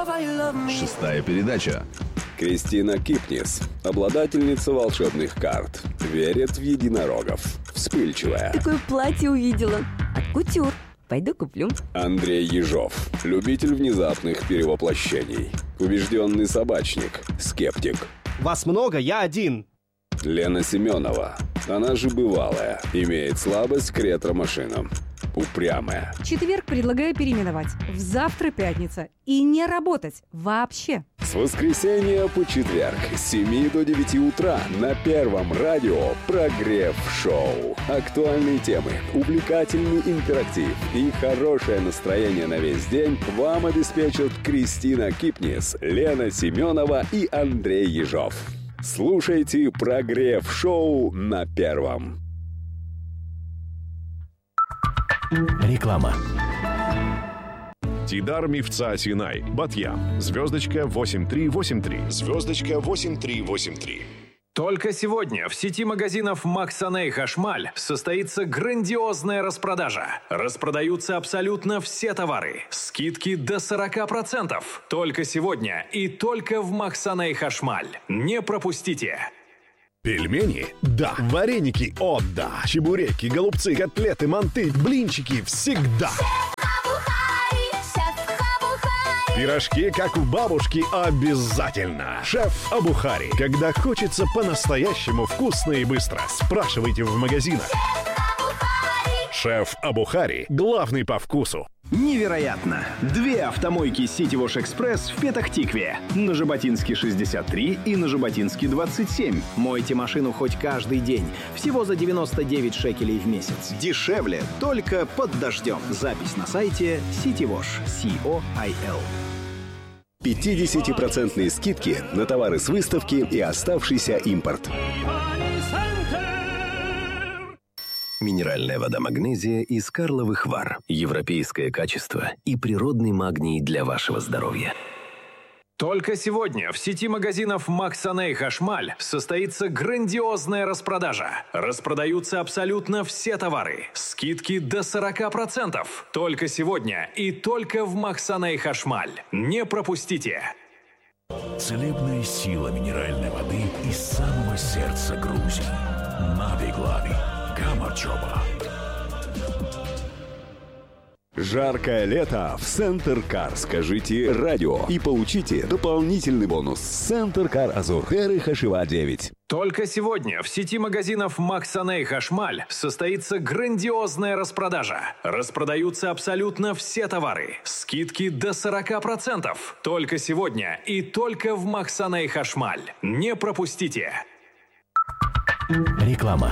Шестая передача. Кристина Кипнис, обладательница волшебных карт, верит в единорогов, вспыльчивая. Такое платье увидела. От кутюр. Пойду куплю. Андрей Ежов, любитель внезапных перевоплощений, убежденный собачник, скептик. Вас много, я один. Лена Семенова, она же бывалая, имеет слабость к ретро-машинам. Упрямая. Четверг предлагаю переименовать в завтра пятница и не работать вообще. С воскресенья по четверг с 7 до 9 утра на Первом радио «Прогрев-шоу». Актуальные темы, увлекательный интерактив и хорошее настроение на весь день вам обеспечат Кристина Кипнис, Лена Семенова и Андрей Ежов. Слушайте «Прогрев-шоу» на Первом. Реклама. Тидар Мифца Синай, Батьям, звездочка 8383, звездочка 8383. Только сегодня в сети магазинов Максаней Хашмаль состоится грандиозная распродажа. Распродаются абсолютно все товары. Скидки до 40%. Только сегодня и только в Максаней Хашмаль. Не пропустите! Пельмени? Да. Вареники? О, да. Чебуреки, голубцы, котлеты, манты, блинчики всегда. Пирожки, как у бабушки, обязательно. Шеф Абухари. Когда хочется по-настоящему вкусно и быстро. Спрашивайте в магазинах. Шеф Абухари. Главный по вкусу. Невероятно! 2 автомойки City Wash Express в Петах-Тикве. На Жаботинске 63 и на Жаботинске 27. Мойте машину хоть каждый день. Всего за 99 шекелей в месяц. Дешевле только под дождем. Запись на сайте City Wash. C-O-I-L. 50% скидки на товары с выставки и оставшийся импорт. Минеральная вода «Магнезия» из Карловых Вар. Европейское качество и природный магний для вашего здоровья. Только сегодня в сети магазинов Максаней Хашмаль состоится грандиозная распродажа. Распродаются абсолютно все товары. Скидки до 40%. Только сегодня и только в Максаней Хашмаль. Не пропустите! Целебная сила минеральной воды из самого сердца Грузии. Нави-Глави. Камарчоба. Жаркое лето в Центр Кар. Скажите радио и получите дополнительный бонус. Центр Кар Азур. Хэры Хашива 9. Только сегодня в сети магазинов Максаней Хашмаль состоится грандиозная распродажа. Распродаются абсолютно все товары. Скидки до 40%. Только сегодня и только в Максаней Хашмаль. Не пропустите! Реклама.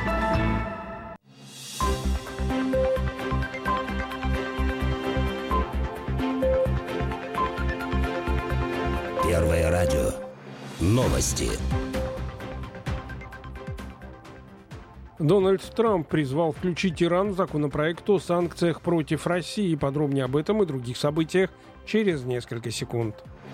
Первое радио. Новости. Дональд Трамп призвал включить Иран в законопроект о санкциях против России. Подробнее об этом и других событиях через несколько секунд.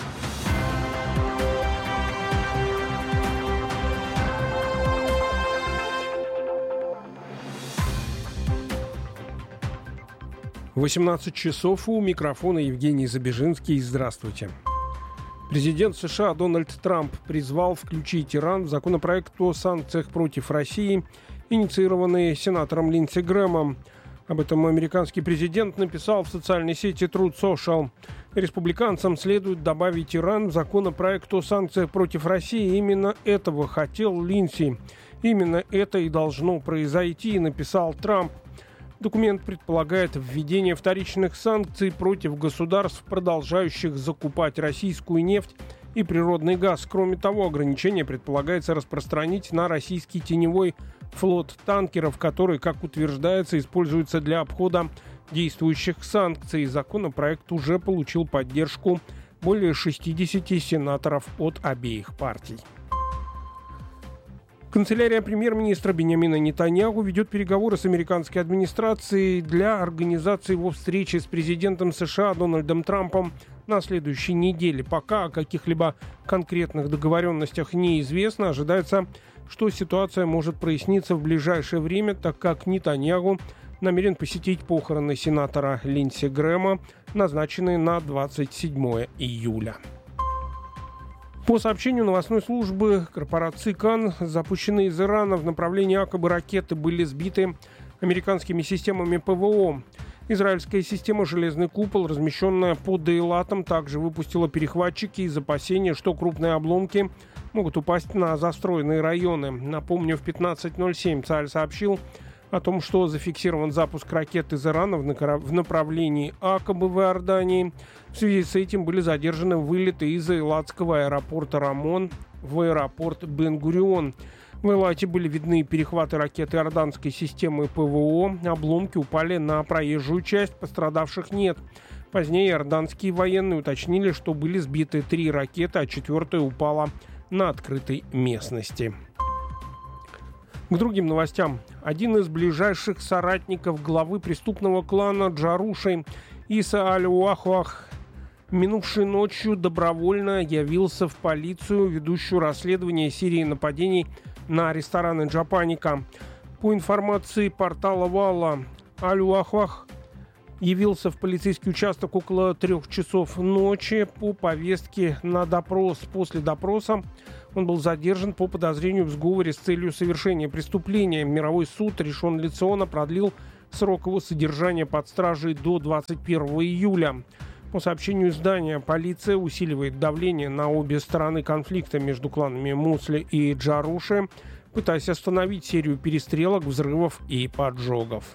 В 18 часов у микрофона Евгений Забежинский. Здравствуйте. Президент США Дональд Трамп призвал включить Иран в законопроект о санкциях против России, инициированный сенатором Линдси Грэмом. Об этом американский президент написал в социальной сети Truth Social. Республиканцам следует добавить Иран в законопроект о санкциях против России. Именно этого хотел Линдси. Именно это и должно произойти, написал Трамп. Документ предполагает введение вторичных санкций против государств, продолжающих закупать российскую нефть и природный газ. Кроме того, ограничение предполагается распространить на российский теневой флот танкеров, который, как утверждается, используется для обхода действующих санкций. Законопроект уже получил поддержку более 60 сенаторов от обеих партий. Канцелярия премьер-министра Биньямина Нетаньяху ведет переговоры с американской администрацией для организации его встречи с президентом США Дональдом Трампом на следующей неделе. Пока о каких-либо конкретных договоренностях неизвестно. Ожидается, что ситуация может проясниться в ближайшее время, так как Нетаньяху намерен посетить похороны сенатора Линдси Грэма, назначенные на 27 июля. По сообщению новостной службы корпорации КАН, запущенные из Ирана в направлении Акабы ракеты были сбиты американскими системами ПВО. Израильская система «Железный купол», размещенная под Эйлатом, также выпустила перехватчики из опасения, что крупные обломки могут упасть на застроенные районы. Напомню, в 15:07 Цааль сообщил о том, что зафиксирован запуск ракет из Ирана в направлении Акабы в Иордании. В связи с этим были задержаны вылеты из Эйлатского аэропорта Рамон в аэропорт Бен-Гурион. В Эйлате были видны перехваты ракет иорданской системы ПВО. Обломки упали на проезжую часть, пострадавших нет. Позднее иорданские военные уточнили, что были сбиты 3 ракеты, а 4-я упала на открытой местности. К другим новостям. Один из ближайших соратников главы преступного клана Джаруши, Иса Аль-Уахуах, минувшей ночью добровольно явился в полицию, ведущую расследование серии нападений на рестораны Джапаника. По информации портала Валла, Аль-Уахуах явился в полицейский участок около 3 часов ночи по повестке на допрос. После допроса он был задержан по подозрению в сговоре с целью совершения преступления. Мировой суд Ришон-Ле-Циона продлил срок его содержания под стражей до 21 июля. По сообщению издания, полиция усиливает давление на обе стороны конфликта между кланами Мусли и Джаруши, пытаясь остановить серию перестрелок, взрывов и поджогов.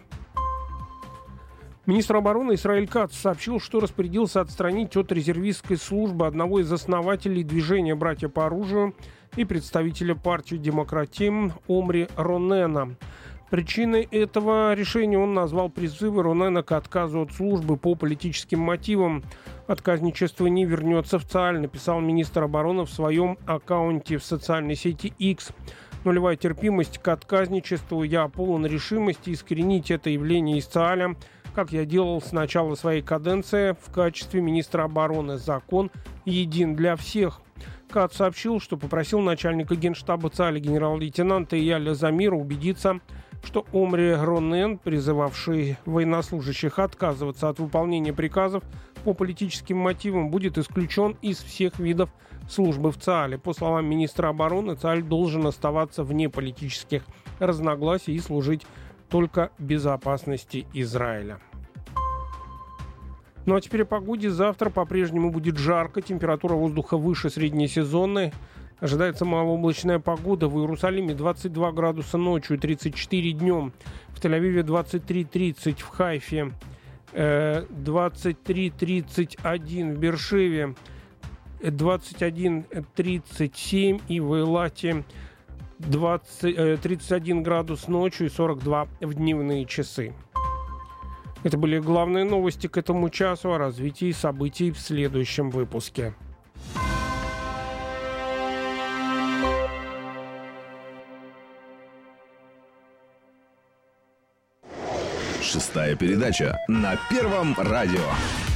Министр обороны Исраэль Кац сообщил, что распорядился отстранить от резервистской службы одного из основателей движения «Братья по оружию» и представителя партии «Демократим» Омри Ронена. Причиной этого решения он назвал призывы Ронена к отказу от службы по политическим мотивам. «Отказничество не вернется в Цааль», написал министр обороны в своем аккаунте в социальной сети X. «Нулевая терпимость к отказничеству. Я полон решимости искоренить это явление из Цааля, как я делал с начала своей каденции в качестве министра обороны. Закон един для всех». Кац сообщил, что попросил начальника генштаба Цааля генерал-лейтенанта Эяля Замира убедиться, что Омри Ронен, призывавший военнослужащих отказываться от выполнения приказов по политическим мотивам, будет исключен из всех видов службы в Цаале. По словам министра обороны, Цааль должен оставаться вне политических разногласий и служить только безопасности Израиля. Ну а теперь о погоде. Завтра по-прежнему будет жарко, температура воздуха выше среднесезонной. Ожидается малооблачная погода. В Иерусалиме 22 градуса ночью, 34 днем. В Тель-Авиве 23-30, в Хайфе 23-31, в Бершеве 21-37 и в Эйлате 31 градус ночью и 42 в дневные часы. Это были главные новости к этому часу. О развитии событий в следующем выпуске. Шестая передача на Первом радио.